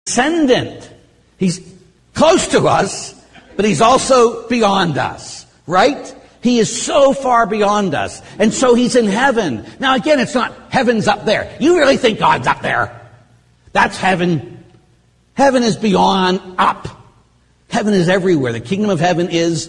transcendent. He's close to us, but he's also beyond us, right? He is so far beyond us. And so he's in heaven. Now again, it's not heaven's up there. You really think God's up there? That's heaven. Heaven is beyond up. Heaven is everywhere. The kingdom of heaven is,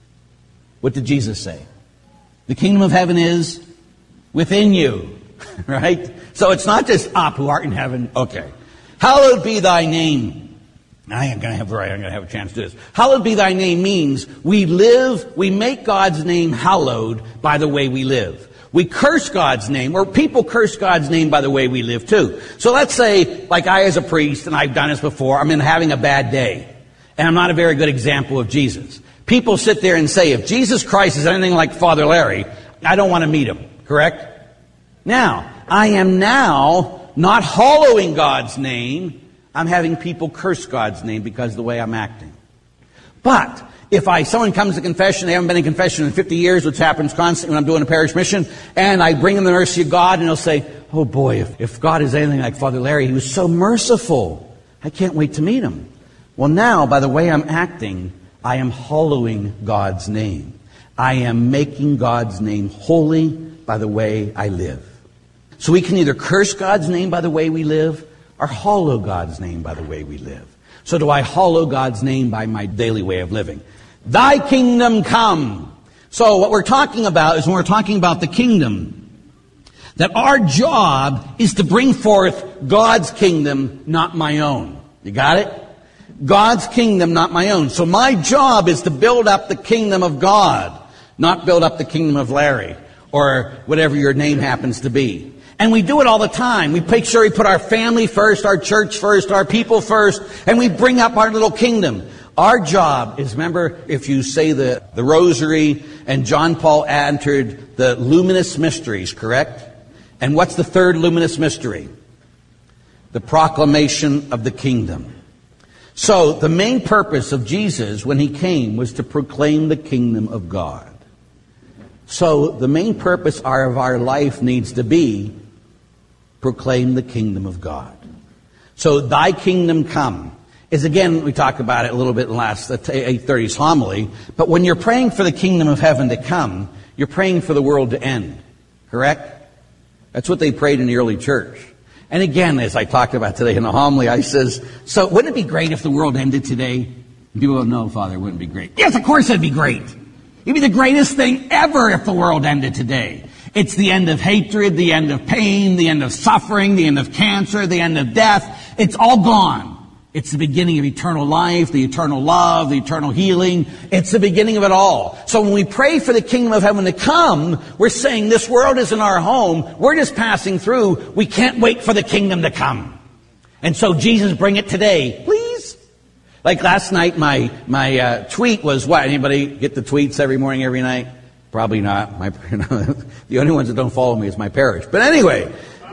what did Jesus say? The kingdom of heaven is within you, right? So it's not just up who art in heaven. Okay. Hallowed be thy name. I'm going to have a chance to do this. Hallowed be thy name means we make God's name hallowed by the way we live. We curse God's name, or people curse God's name by the way we live too. So let's say, like I as a priest, and I've done this before, I'm having a bad day. And I'm not a very good example of Jesus. People sit there and say, if Jesus Christ is anything like Father Larry, I don't want to meet him. Correct? Now, I am now not hallowing God's name. I'm having people curse God's name because of the way I'm acting. But if someone comes to confession, they haven't been in confession in 50 years, which happens constantly when I'm doing a parish mission, and I bring them the mercy of God, and they'll say, oh boy, if God is anything like Father Larry, he was so merciful. I can't wait to meet him. Well, now, by the way I'm acting, I am hallowing God's name. I am making God's name holy by the way I live. So we can either curse God's name by the way we live, or hallow God's name by the way we live. So do I hallow God's name by my daily way of living? Thy kingdom come. So what we're talking about is when we're talking about the kingdom, that our job is to bring forth God's kingdom, not my own. You got it? God's kingdom, not my own. So my job is to build up the kingdom of God, not build up the kingdom of Larry, or whatever your name happens to be. And we do it all the time. We make sure we put our family first, our church first, our people first, and we bring up our little kingdom. Our job is, remember, if you say the rosary, and John Paul entered the luminous mysteries, correct? And what's the third luminous mystery? The proclamation of the kingdom. So the main purpose of Jesus when he came was to proclaim the kingdom of God. So the main purpose of our life needs to be proclaim the kingdom of God. So thy kingdom come is, again, we talked about it a little bit in last 8:30's homily, but when you're praying for the kingdom of heaven to come, you're praying for the world to end. Correct? That's what they prayed in the early church. And again, as I talked about today in the homily, I says, so wouldn't it be great if the world ended today? And people go, no, Father, it wouldn't be great. Yes, of course it'd be great. It'd be the greatest thing ever if the world ended today. It's the end of hatred, the end of pain, the end of suffering, the end of cancer, the end of death. It's all gone. It's the beginning of eternal life, the eternal love, the eternal healing. It's the beginning of it all. So when we pray for the kingdom of heaven to come, we're saying this world isn't our home. We're just passing through. We can't wait for the kingdom to come. And so Jesus, bring it today, please. Like last night, my tweet was what? Anybody get the tweets every morning, every night? Probably not. The only ones that don't follow me is my parish. But anyway,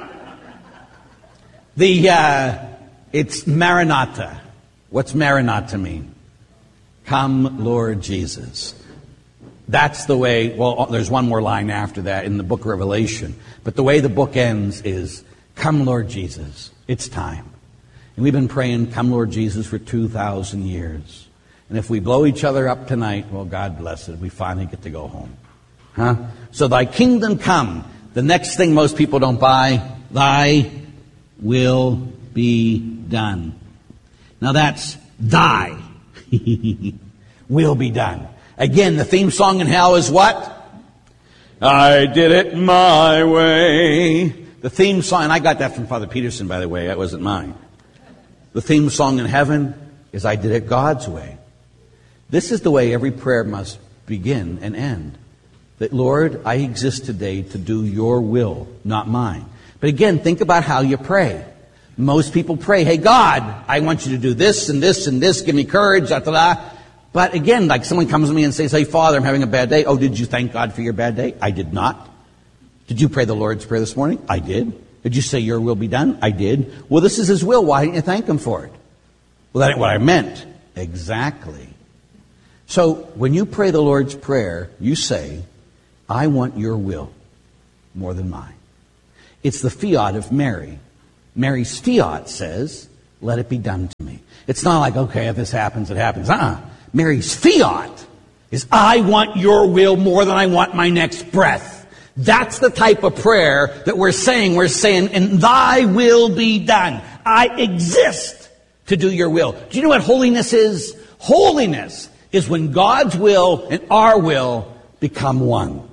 it's Maranatha. What's Maranatha mean? Come, Lord Jesus. That's the way, well, there's one more line after that in the book of Revelation. But the way the book ends is, come, Lord Jesus. It's time. And we've been praying, come, Lord Jesus, for 2,000 years. And if we blow each other up tonight, well, God bless it. We finally get to go home. Huh? So thy kingdom come. The next thing most people don't buy, thy will be done. Now that's thy will be done. Again, the theme song in hell is what? I did it my way. The theme song, and I got that from Father Peterson, by the way. That wasn't mine. The theme song in heaven is I did it God's way. This is the way every prayer must begin and end. That, Lord, I exist today to do your will, not mine. But again, think about how you pray. Most people pray, hey, God, I want you to do this and this and this. Give me courage, da, da, da. But again, like someone comes to me and says, hey, Father, I'm having a bad day. Oh, did you thank God for your bad day? I did not. Did you pray the Lord's Prayer this morning? I did. Did you say your will be done? I did. Well, this is his will. Why didn't you thank him for it? Well, that ain't what I meant. Exactly. So when you pray the Lord's Prayer, you say, I want your will more than mine. It's the fiat of Mary. Mary's fiat says, let it be done to me. It's not like, okay, if this happens, it happens. Mary's fiat is, I want your will more than I want my next breath. That's the type of prayer that we're saying. We're saying, and thy will be done. I exist to do your will. Do you know what holiness is? Holiness is when God's will and our will become one.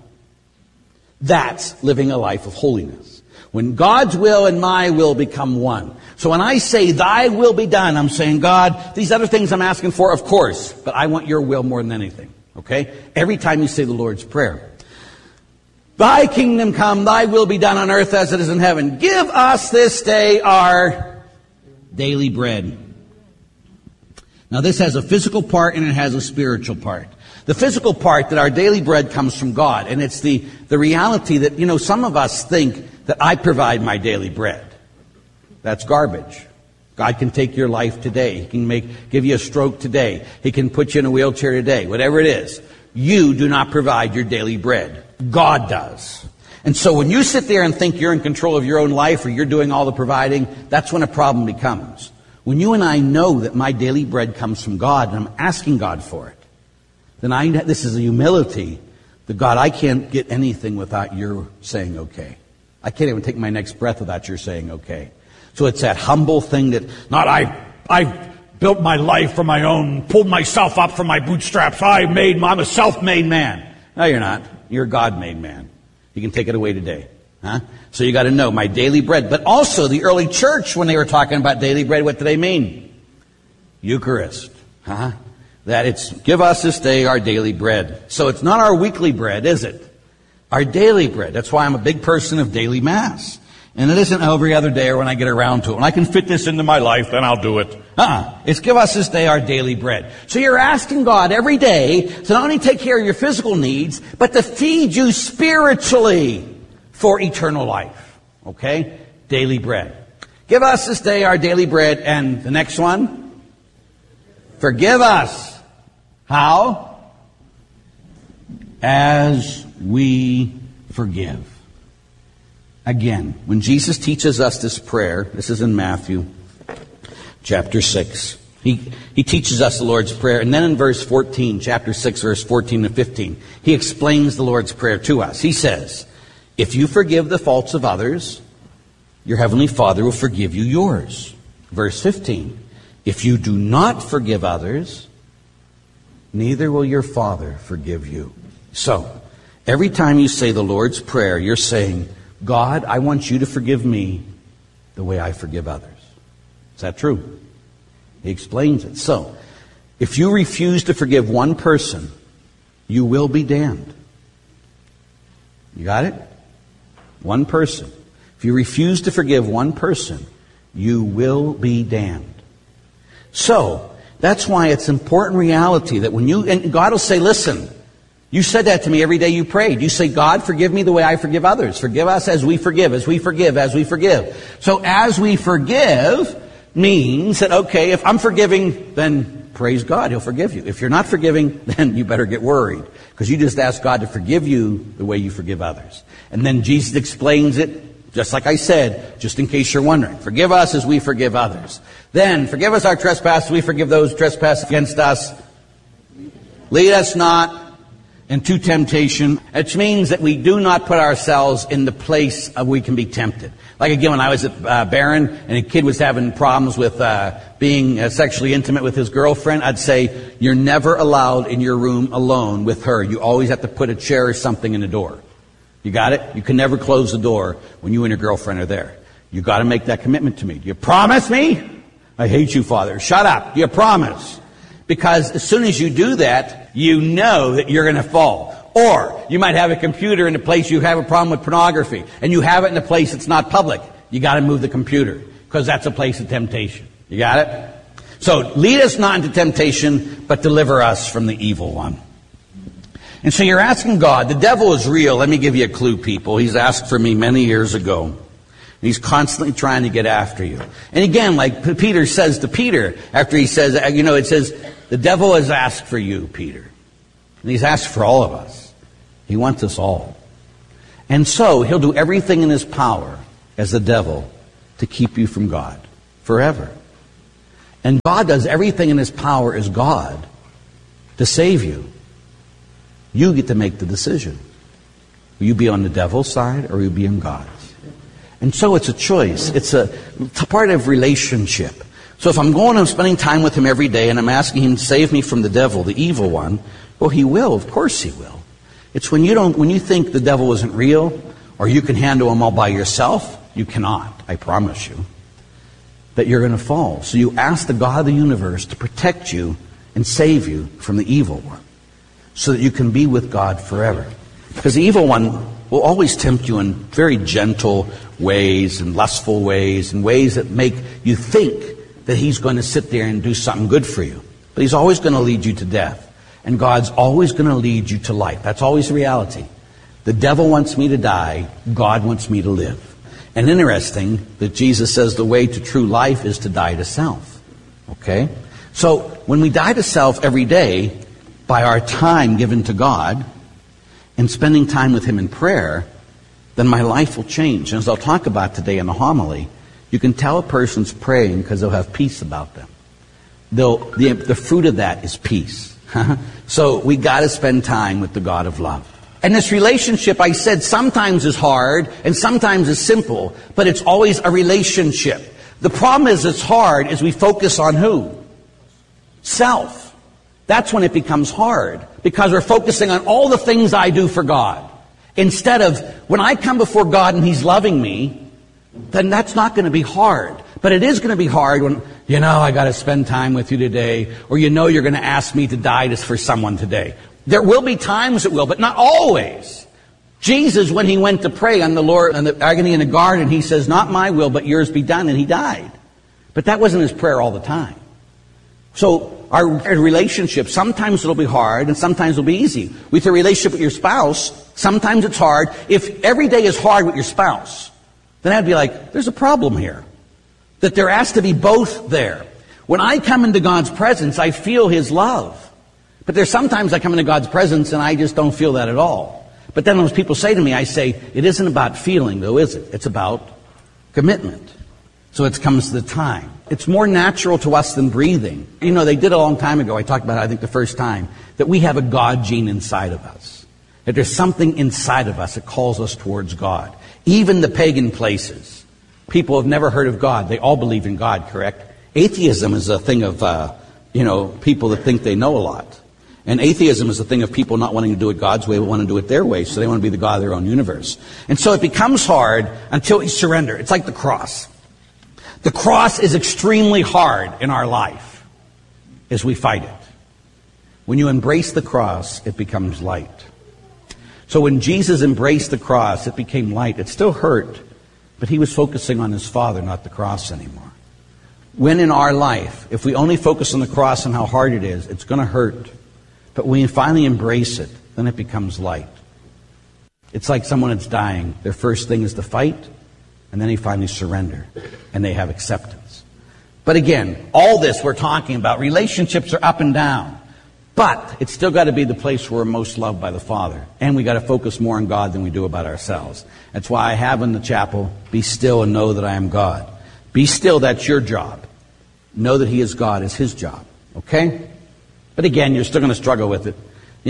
That's living a life of holiness. When God's will and my will become one. So when I say, thy will be done, I'm saying, God, these other things I'm asking for, of course, but I want your will more than anything. Okay? Every time you say the Lord's Prayer. Thy kingdom come, thy will be done on earth as it is in heaven. Give us this day our daily bread. Now this has a physical part and it has a spiritual part. The physical part, that our daily bread comes from God. And it's the reality that, some of us think that I provide my daily bread. That's garbage. God can take your life today. He can give you a stroke today. He can put you in a wheelchair today. Whatever it is. You do not provide your daily bread. God does. And so when you sit there and think you're in control of your own life or you're doing all the providing, that's when a problem becomes. When you and I know that my daily bread comes from God and I'm asking God for it, then this is a humility that, God, I can't get anything without your saying okay. I can't even take my next breath without your saying okay. So it's that humble thing that, not I built my life for my own, pulled myself up from my bootstraps. I'm a self-made man. No, you're not. You're a God-made man. You can take it away today. So you got to know my daily bread. But also the early church, when they were talking about daily bread, what do they mean? Eucharist. That it's, give us this day our daily bread. So it's not our weekly bread, is it? Our daily bread. That's why I'm a big person of daily Mass. And it isn't every other day or when I get around to it. When I can fit this into my life, then I'll do it. It's give us this day our daily bread. So you're asking God every day to not only take care of your physical needs, but to feed you spiritually for eternal life. Okay? Daily bread. Give us this day our daily bread. And the next one? Forgive us. How? As we forgive. Again, when Jesus teaches us this prayer, this is in Matthew chapter 6. He teaches us the Lord's Prayer. And then in verse 14, chapter 6, verse 14 and 15, he explains the Lord's Prayer to us. He says, if you forgive the faults of others, your heavenly Father will forgive you yours. Verse 15, if you do not forgive others, neither will your Father forgive you. So, every time you say the Lord's Prayer, you're saying, God, I want you to forgive me the way I forgive others. Is that true? He explains it. So, if you refuse to forgive one person, you will be damned. You got it? One person. If you refuse to forgive one person, you will be damned. So, that's why it's important reality that and God will say, listen, you said that to me every day you prayed. You say, God, forgive me the way I forgive others. Forgive us as we forgive, as we forgive, as we forgive. So as we forgive means that, okay, if I'm forgiving, then praise God, He'll forgive you. If you're not forgiving, then you better get worried. Because you just ask God to forgive you the way you forgive others. And then Jesus explains it, just like I said, just in case you're wondering. Forgive us as we forgive others. Then, forgive us our trespasses, we forgive those who trespass against us. Lead us not into temptation, which means that we do not put ourselves in the place of we can be tempted. Like again, when I was at Barron and a kid was having problems with being sexually intimate with his girlfriend, I'd say, you're never allowed in your room alone with her. You always have to put a chair or something in the door. You got it? You can never close the door when you and your girlfriend are there. You got to make that commitment to me. Do you promise me? I hate you, Father. Shut up. Do you promise? Because as soon as you do that, you know that you're going to fall. Or you might have a computer in a place you have a problem with pornography, and you have it in a place that's not public. You got to move the computer, because that's a place of temptation. You got it? So lead us not into temptation, but deliver us from the evil one. And so you're asking God, the devil is real. Let me give you a clue, people. He's asked for me many years ago. He's constantly trying to get after you. And again, like Peter says to Peter, after he says, it says, the devil has asked for you, Peter. And he's asked for all of us. He wants us all. And so he'll do everything in his power as the devil to keep you from God forever. And God does everything in His power as God to save you. You get to make the decision. Will you be on the devil's side or will you be on God's? And so it's a choice. It's a part of relationship. So if I'm going and spending time with Him every day and I'm asking Him to save me from the devil, the evil one, well, He will. Of course He will. It's when you think the devil isn't real or you can handle him all by yourself, you cannot, I promise you, that you're going to fall. So you ask the God of the universe to protect you and save you from the evil one so that you can be with God forever. Because the evil one will always tempt you in very gentle ways and lustful ways and ways that make you think that he's going to sit there and do something good for you. But he's always going to lead you to death. And God's always going to lead you to life. That's always the reality. The devil wants me to die. God wants me to live. And interesting that Jesus says the way to true life is to die to self. Okay? So when we die to self every day by our time given to God and spending time with Him in prayer, then my life will change. And as I'll talk about today in the homily, you can tell a person's praying because they'll have peace about them. The fruit of that is peace. So we got to spend time with the God of love. And this relationship, I said, sometimes is hard and sometimes is simple, but it's always a relationship. The problem is it's hard as we focus on who? Self. That's when it becomes hard, because we're focusing on all the things I do for God. Instead of, when I come before God and He's loving me, then that's not going to be hard. But it is going to be hard when, I got to spend time with you today, or you're going to ask me to die for someone today. There will be times it will, but not always. Jesus, when He went to pray on the agony in the garden, He says, not my will, but yours be done, and He died. But that wasn't His prayer all the time. So our relationship, sometimes it'll be hard, and sometimes it'll be easy. With your relationship with your spouse, sometimes it's hard. If every day is hard with your spouse, then I'd be like, there's a problem here. That there has to be both there. When I come into God's presence, I feel His love. But there's sometimes I come into God's presence and I just don't feel that at all. But then when people say to me, I say, it isn't about feeling though, is it? It's about commitment. So it comes to the time. It's more natural to us than breathing. They did a long time ago, I talked about it, I think the first time, that we have a God gene inside of us. That there's something inside of us that calls us towards God. Even the pagan places. People have never heard of God. They all believe in God, correct? Atheism is a thing of, people that think they know a lot. And atheism is a thing of people not wanting to do it God's way, but want to do it their way. So they want to be the God of their own universe. And so it becomes hard until we surrender. It's like the cross. The cross is extremely hard in our life as we fight it. When you embrace the cross, it becomes light. So when Jesus embraced the cross, it became light. It still hurt, but He was focusing on His Father, not the cross anymore. When in our life, if we only focus on the cross and how hard it is, it's going to hurt. But when you finally embrace it, then it becomes light. It's like someone that's dying. Their first thing is to fight, and then they finally surrender, and they have acceptance. But again, all this we're talking about, relationships are up and down. But it's still got to be the place where we're most loved by the Father. And we got to focus more on God than we do about ourselves. That's why I have in the chapel, be still and know that I am God. Be still, that's your job. Know that He is God is His job. Okay? But again, you're still going to struggle with it.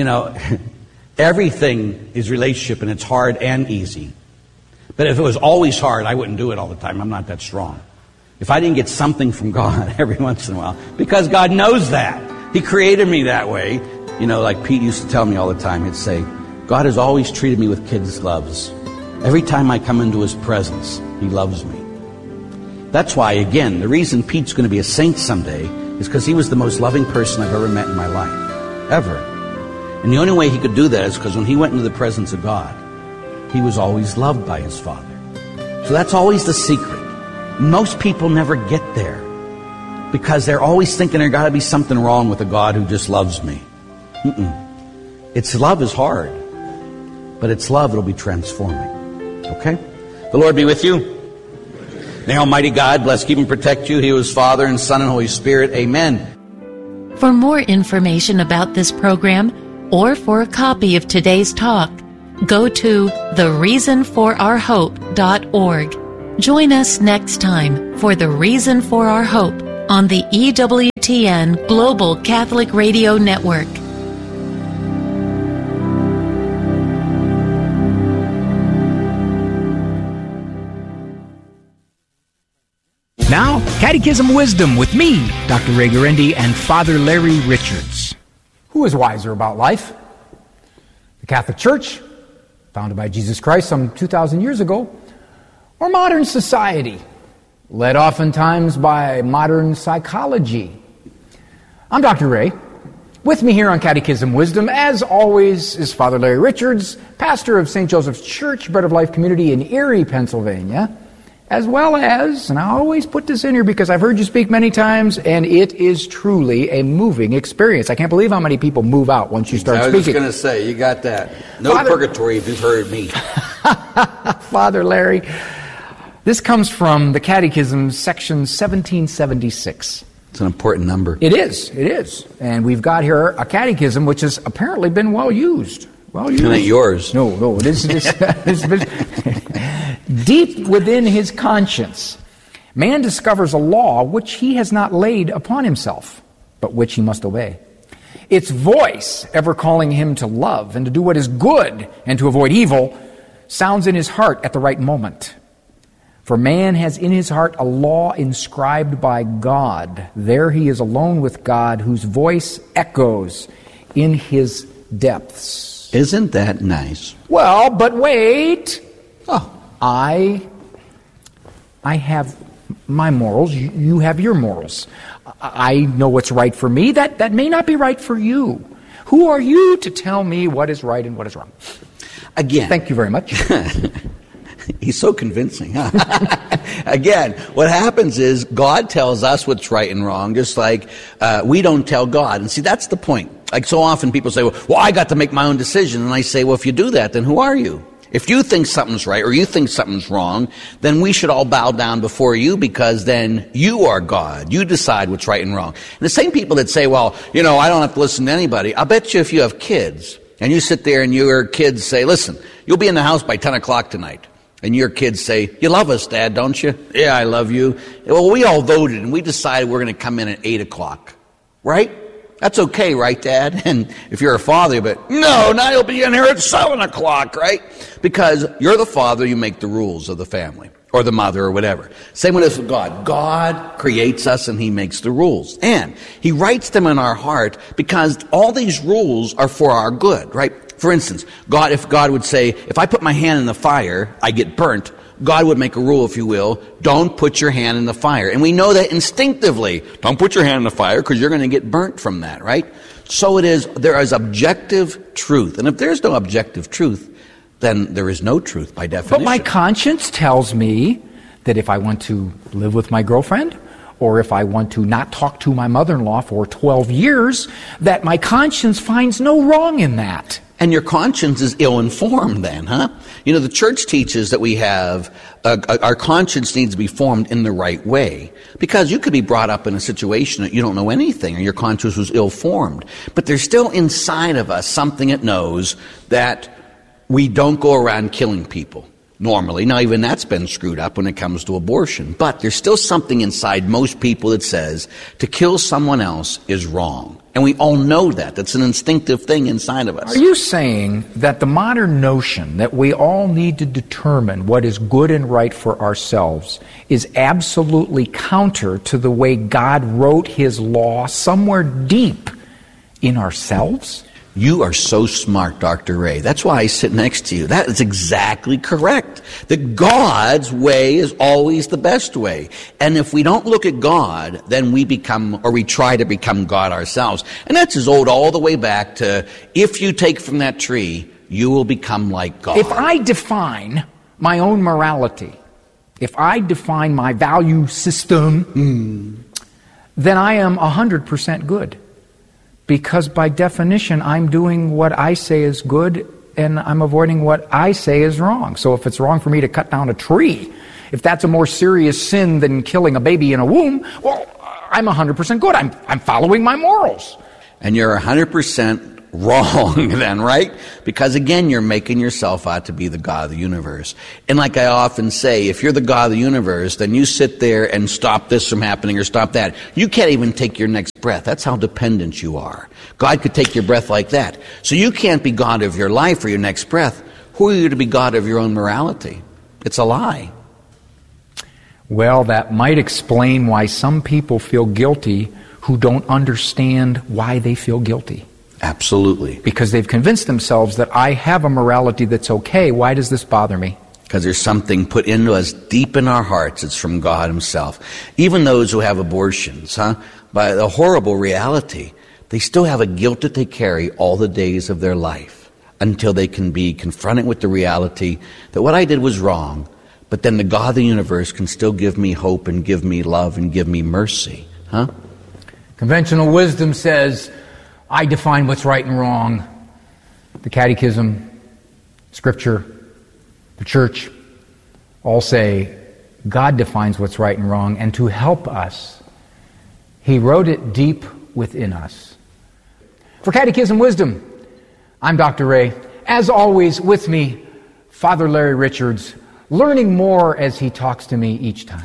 Everything is relationship, and it's hard and easy. But if it was always hard, I wouldn't do it all the time. I'm not that strong. If I didn't get something from God every once in a while, because God knows that. He created me that way. Like Pete used to tell me all the time, he'd say, God has always treated me with kids' loves. Every time I come into His presence, He loves me. That's why, again, the reason Pete's going to be a saint someday is because he was the most loving person I've ever met in my life. Ever. And the only way he could do that is because when he went into the presence of God, he was always loved by his Father. So that's always the secret. Most people never get there because they're always thinking there's got to be something wrong with a God who just loves me. Its love is hard, but its love, it'll be transforming. Okay? The Lord be with you. May Almighty God bless, keep, and protect you. He who is Father and Son and Holy Spirit. Amen. For more information about this program or for a copy of today's talk, go to thereasonforourhope.org. Join us next time for The Reason for Our Hope on the EWTN Global Catholic Radio Network. Now, Catechism Wisdom with me, Dr. Ray Guarendi, and Father Larry Richards. Who is wiser about life? The Catholic Church, founded by Jesus Christ some 2,000 years ago, or modern society, led oftentimes by modern psychology? I'm Dr. Ray. With me here on Catechism Wisdom, as always, is Father Larry Richards, pastor of St. Joseph's Church, Bread of Life Community in Erie, Pennsylvania, as well as, and I always put this in here because I've heard you speak many times, and it is truly a moving experience. I can't believe how many people move out once you start speaking. I was just going to say, you got that. No purgatory if you've heard me. Father Larry, this comes from the Catechism, section 1776. It's an important number. It is. And we've got here a catechism which has apparently been well used. It ain't yours. No, it is. Deep within his conscience, man discovers a law which he has not laid upon himself, but which he must obey. Its voice, ever calling him to love and to do what is good and to avoid evil, sounds in his heart at the right moment. For man has in his heart a law inscribed by God. There he is alone with God, whose voice echoes in his depths. Isn't that nice? Well, but wait. I have my morals. You have your morals. I know what's right for me. That may not be right for you. Who are you to tell me what is right and what is wrong? Again. Thank you very much. He's so convincing, huh? Again, what happens is God tells us what's right and wrong, just like we don't tell God. And see, that's the point. Like so often people say, well, I got to make my own decision. And I say, well, if you do that, then who are you? If you think something's right or you think something's wrong, then we should all bow down before you because then you are God. You decide what's right and wrong. And the same people that say, well, I don't have to listen to anybody. I'll bet you if you have kids and you sit there and your kids say, listen, you'll be in the house by 10 o'clock tonight. And your kids say, you love us, Dad, don't you? Yeah, I love you. Well, we all voted and we decided we're going to come in at 8 o'clock. Right? That's okay, right, Dad? And if you're a father, but no, now you'll be in here at 7 o'clock, right? Because you're the father, you make the rules of the family, or the mother, or whatever. Same with God. God creates us and He makes the rules. And He writes them in our heart because all these rules are for our good, right? For instance, if God would say, if I put my hand in the fire, I get burnt, God would make a rule, if you will, don't put your hand in the fire. And we know that instinctively. Don't put your hand in the fire because you're going to get burnt from that, right? So it is, there is objective truth. And if there's no objective truth, then there is no truth by definition. But my conscience tells me that if I want to live with my girlfriend, or if I want to not talk to my mother-in-law for 12 years, that my conscience finds no wrong in that. And your conscience is ill-informed then, huh? The church teaches that we have, our conscience needs to be formed in the right way. Because you could be brought up in a situation that you don't know anything, or your conscience was ill-formed. But there's still inside of us something that knows that we don't go around killing people. Normally. Now, even that's been screwed up when it comes to abortion. But there's still something inside most people that says to kill someone else is wrong. And we all know that. That's an instinctive thing inside of us. Are you saying that the modern notion that we all need to determine what is good and right for ourselves is absolutely counter to the way God wrote His law somewhere deep in ourselves? You are so smart, Dr. Ray. That's why I sit next to you. That is exactly correct. That God's way is always the best way. And if we don't look at God, then we try to become God ourselves. And that's as old all the way back to, if you take from that tree, you will become like God. If I define my own morality, if I define my value system, then I am 100% good. Because by definition, I'm doing what I say is good and I'm avoiding what I say is wrong. So if it's wrong for me to cut down a tree, if that's a more serious sin than killing a baby in a womb, well, I'm 100% good. I'm following my morals. And you're 100% wrong then, right? Because again, you're making yourself out to be the God of the universe. And like I often say, if you're the God of the universe, then you sit there and stop this from happening or stop that. You can't even take your next breath. That's how dependent you are. God could take your breath like that. So you can't be God of your life or your next breath. Who are you to be God of your own morality? It's a lie. Well, that might explain why some people feel guilty who don't understand why they feel guilty. Absolutely. Because they've convinced themselves that I have a morality that's okay. Why does this bother me? Because there's something put into us deep in our hearts. It's from God himself. Even those who have abortions, by the horrible reality, they still have a guilt that they carry all the days of their life until they can be confronted with the reality that what I did was wrong, but then the God of the universe can still give me hope and give me love and give me mercy. Conventional wisdom says, I define what's right and wrong. The Catechism, Scripture, the Church all say God defines what's right and wrong, and to help us, He wrote it deep within us. For Catechism Wisdom, I'm Dr. Ray. As always, with me, Father Larry Richards, learning more as he talks to me each time.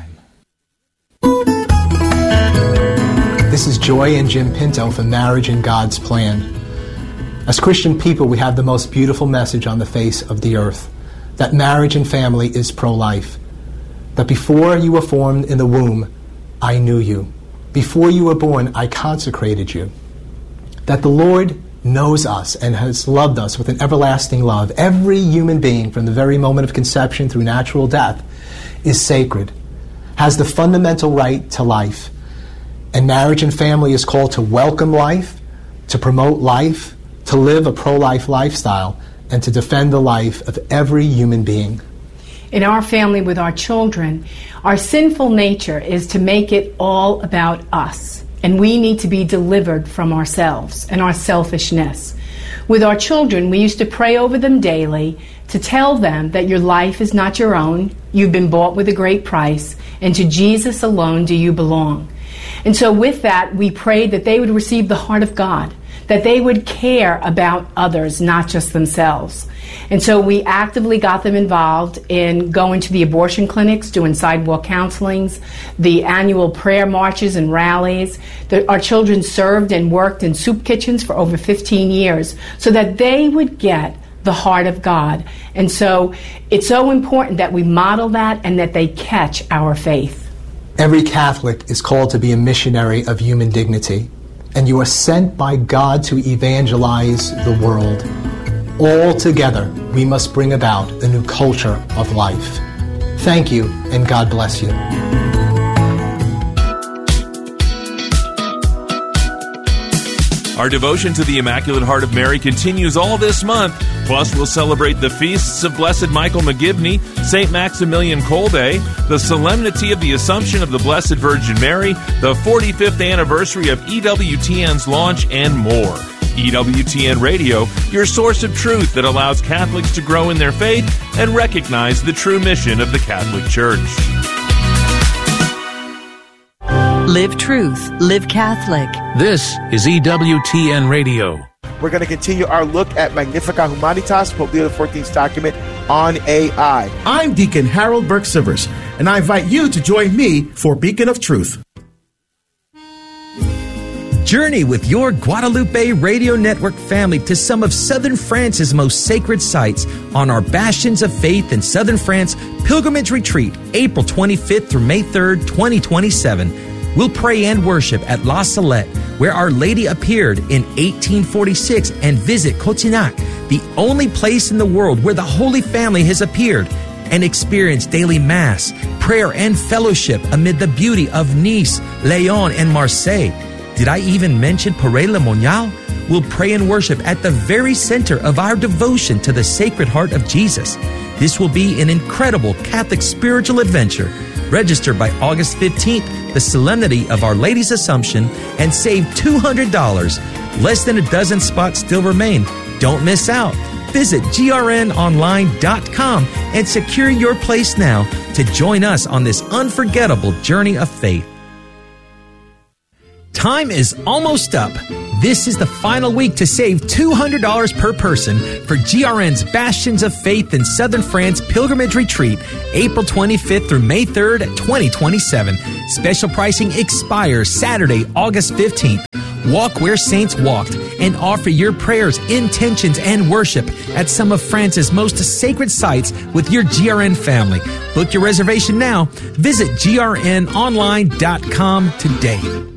This is Joy and Jim Pinto from Marriage in God's Plan. As Christian people, we have the most beautiful message on the face of the earth, that marriage and family is pro-life. That before you were formed in the womb, I knew you. Before you were born, I consecrated you. That the Lord knows us and has loved us with an everlasting love. Every human being, from the very moment of conception through natural death, is sacred, has the fundamental right to life. And marriage and family is called to welcome life, to promote life, to live a pro-life lifestyle, and to defend the life of every human being. In our family with our children, our sinful nature is to make it all about us. And we need to be delivered from ourselves and our selfishness. With our children, we used to pray over them daily to tell them that your life is not your own, you've been bought with a great price, and to Jesus alone do you belong. And so with that, we prayed that they would receive the heart of God, that they would care about others, not just themselves. And so we actively got them involved in going to the abortion clinics, doing sidewalk counselings, the annual prayer marches and rallies. Our children served and worked in soup kitchens for over 15 years so that they would get the heart of God. And so it's so important that we model that and that they catch our faith. Every Catholic is called to be a missionary of human dignity, and you are sent by God to evangelize the world. All together, we must bring about a new culture of life. Thank you, and God bless you. Our devotion to the Immaculate Heart of Mary continues all this month. Plus, we'll celebrate the feasts of Blessed Michael McGivney, St. Maximilian Kolbe, the Solemnity of the Assumption of the Blessed Virgin Mary, the 45th anniversary of EWTN's launch, and more. EWTN Radio, your source of truth that allows Catholics to grow in their faith and recognize the true mission of the Catholic Church. Live truth, live Catholic. This is EWTN Radio. We're going to continue our look at Magnificat Humanitas, Pope Leo XIV's document on AI. I'm Deacon Harold Burke-Sivers, and I invite you to join me for Beacon of Truth. Journey with your Guadalupe Radio Network family to some of Southern France's most sacred sites on our Bastions of Faith in Southern France Pilgrimage Retreat, April 25th through May 3rd, 2027. We'll pray and worship at La Salette, where Our Lady appeared in 1846, and visit Cotignac, the only place in the world where the Holy Family has appeared, and experience daily Mass, prayer, and fellowship amid the beauty of Nice, Lyon, and Marseille. Did I even mention Paray-le-Monial? We'll pray and worship at the very center of our devotion to the Sacred Heart of Jesus. This will be an incredible Catholic spiritual adventure. Register by August 15th, the Solemnity of Our Lady's Assumption, and save $200. Less than a dozen spots still remain. Don't miss out. Visit grnonline.com and secure your place now to join us on this unforgettable journey of faith. Time is almost up. This is the final week to save $200 per person for GRN's Bastions of Faith in Southern France Pilgrimage Retreat, April 25th through May 3rd, 2027. Special pricing expires Saturday, August 15th. Walk where saints walked and offer your prayers, intentions, and worship at some of France's most sacred sites with your GRN family. Book your reservation now. Visit grnonline.com today.